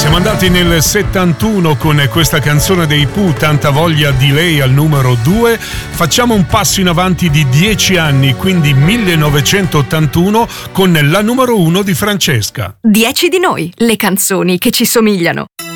Siamo andati nel 71 con questa canzone dei Pooh, Tanta voglia di lei, al numero 2. Facciamo un passo in avanti di 10 anni, quindi 1981, con la numero 1 di Francesca. 10 di noi, le canzoni che ci somigliano.